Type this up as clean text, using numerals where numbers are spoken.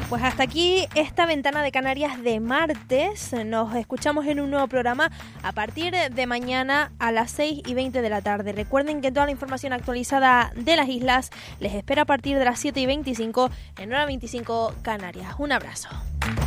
Pues hasta aquí esta ventana de Canarias de martes. Nos escuchamos en un nuevo programa a partir de mañana a las 6:20 de la tarde. Recuerden que toda la información actualizada de las islas les espera a partir de las 7:25 en Hora 25 Canarias. Un abrazo.